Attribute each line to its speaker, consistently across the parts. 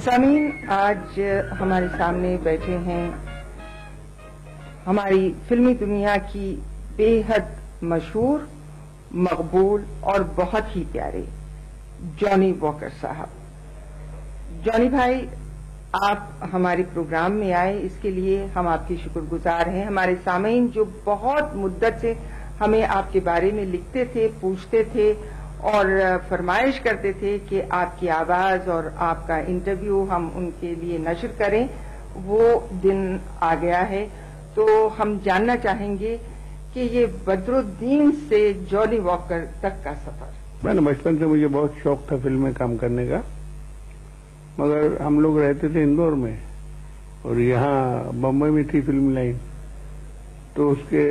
Speaker 1: सामीन, आज हमारे सामने बैठे हैं हमारी फिल्मी दुनिया की बेहद मशहूर, मकबूल और बहुत ही प्यारे जॉनी वॉकर साहब। जॉनी भाई, आप हमारे प्रोग्राम में आए, इसके लिए हम आपके शुक्रगुजार हैं। हमारे सामीन जो बहुत मुद्दत से हमें आपके बारे में लिखते थे, पूछते थे और फरमाइश करते थे कि आपकी आवाज और आपका इंटरव्यू हम उनके लिए नशर करें, वो दिन आ गया है। तो हम जानना चाहेंगे कि ये बदरुद्दीन से जॉनी वॉकर तक का सफर।
Speaker 2: मैंने बचपन से मुझे बहुत शौक था फिल्म में काम करने का, मगर हम लोग रहते थे इंदौर में और यहाँ बम्बई में थी फिल्म लाइन, तो उसके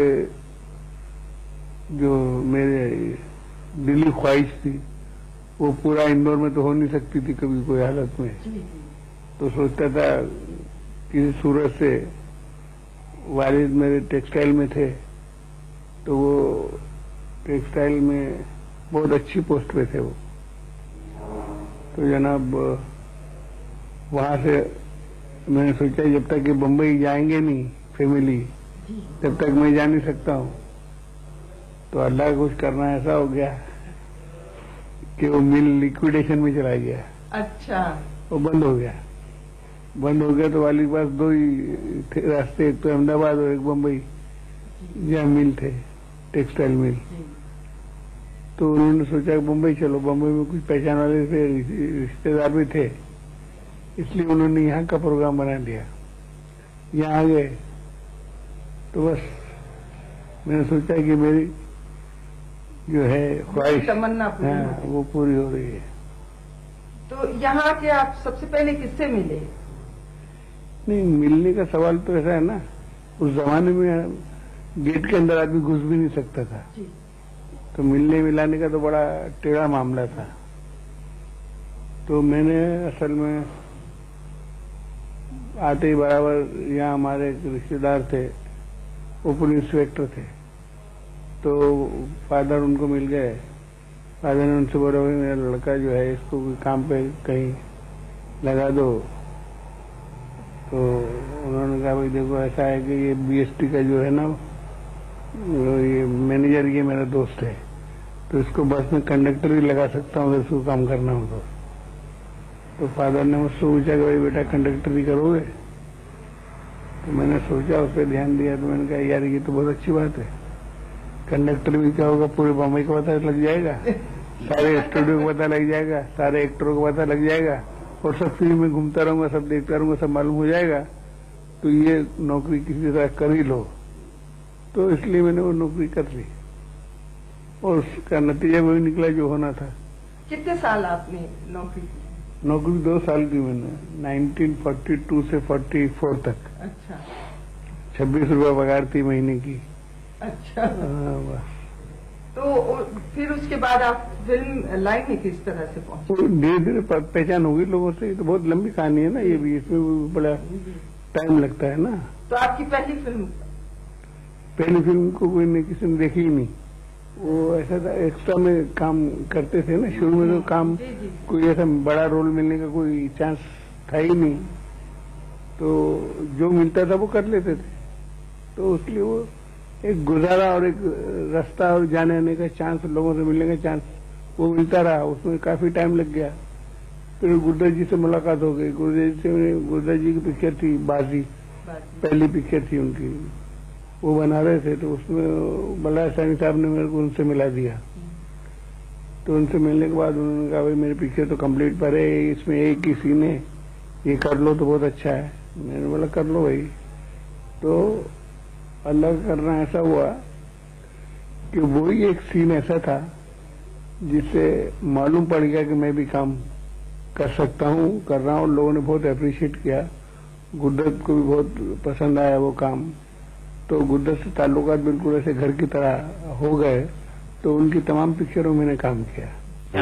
Speaker 2: जो मेरे दिली ख्वाहिश थी वो पूरा इंदौर में तो हो नहीं सकती थी कभी कोई हालत में। तो सोचता था किसी सूरत से, वालिद मेरे टेक्सटाइल में थे तो वो टेक्सटाइल में बहुत अच्छी पोस्ट पे थे वो, तो जनाब वहां से मैंने सोचा जब तक कि बम्बई जाएंगे नहीं फैमिली तब तक मैं जा नहीं सकता हूँ। तो अल्लाह का कुछ करना ऐसा हो गया कि वो मिल लिक्विडेशन में चला गया।
Speaker 1: अच्छा।
Speaker 2: वो बंद हो गया। बंद हो गया तो वाली के पास दो ही रास्ते, एक तो अहमदाबाद और एक बम्बई, जहाँ मिल थे, टेक्सटाइल मिल। तो उन्होंने सोचा कि बम्बई चलो, बम्बई में कुछ पहचान वाले थे, रिश्तेदार भी थे, इसलिए उन्होंने यहाँ का प्रोग्राम बना लिया। यहाँ आ गए तो बस मैंने सोचा कि मेरी जो है ख्वाहिश,
Speaker 1: तमन्ना पूरी
Speaker 2: वो पूरी हो रही है।
Speaker 1: तो यहाँ के आप सबसे पहले किससे मिले?
Speaker 2: नहीं, मिलने का सवाल तो ऐसा है ना, उस जमाने में गेट के अंदर आदमी घुस भी नहीं सकता था, तो मिलने मिलाने का तो बड़ा टेढ़ा मामला था। तो मैंने असल में आते ही बराबर यहाँ हमारे एक रिश्तेदार थे, वो पुलिस इंस्पेक्टर थे, तो फादर उनको मिल गए। फादर ने उनसे बोला, भाई मेरा लड़का जो है इसको कोई काम पे कहीं लगा दो। तो उन्होंने कहा, भाई देखो ऐसा है कि ये बीएसटी का जो है ना, ये मैनेजर ये मेरा दोस्त है, तो इसको बस में कंडक्टर भी लगा सकता हूँ अगर इसको काम करना हो तो फादर ने मुझसे पूछा कि भाई बेटा कंडक्टर ही करोगे? तो मैंने सोचा, उस पर ध्यान दिया, तो मैंने कहा यार ये तो बहुत अच्छी बात है, कंडक्टर भी क्या होगा, पूरे बम्बई को पता लग जाएगा, सारे स्टूडियो को पता लग जाएगा, सारे एक्टरों को पता लग जाएगा, और सब फिल्म में घूमता रहूंगा, सब देखता रहूंगा, सब मालूम हो जाएगा, तो ये नौकरी किसी तरह कर ही लो। तो इसलिए मैंने वो नौकरी कर ली और उसका नतीजा वही निकला जो होना था।
Speaker 1: कितने साल आपने नौकरी की?
Speaker 2: नौकरी 2 साल की मैंने, 1942 से 44 तक।
Speaker 1: अच्छा।
Speaker 2: 26 रुपया पगार थी महीने की।
Speaker 1: अच्छा।
Speaker 2: बस।
Speaker 1: तो फिर उसके बाद आप फिल्म लाइन में किस तरह से पहुंचे?
Speaker 2: धीरे धीरे पहचान होगी लोगों से। ये तो बहुत लंबी कहानी है ना ये भी, इसमें बड़ा टाइम लगता है ना।
Speaker 1: तो आपकी पहली
Speaker 2: फिल्म को कोई नहीं, किसी ने देखी ही नहीं। वो ऐसा था, एक्स्ट्रा में काम करते थे ना शुरू में, तो काम कोई ऐसा बड़ा रोल मिलने का कोई चांस था ही नहीं, तो जो मिलता था वो कर लेते थे। तो उसलिए वो एक गुजारा और एक रास्ता और जाने आने का चांस, लोगों से मिलने का चांस वो मिलता रहा। उसमें काफी टाइम लग गया। फिर गुर्दा जी से मुलाकात हो गई। गुर्दा जी की पिक्चर थी बाजी, पहली पिक्चर थी उनकी, वो बना रहे थे, तो उसमें बल्ला सैनी साहब ने मेरे को उनसे मिला दिया। तो उनसे मिलने के बाद उन्होंने कहा, भाई मेरी पिक्चर तो कंप्लीट पर है, इसमें एक ही सीन है, ये कर लो तो बहुत अच्छा है। मैंने बोला कर लो भाई। तो अल्लाह का करना ऐसा हुआ कि वही एक सीन ऐसा था जिससे मालूम पड़ गया कि मैं भी काम कर सकता हूँ, कर रहा हूँ। लोगों ने बहुत अप्रिशिएट किया, गुड्डत को भी बहुत पसंद आया वो काम। तो गुड्डत से ताल्लुकात बिल्कुल ऐसे घर की तरह हो गए। तो उनकी तमाम पिक्चरों में मैंने काम किया।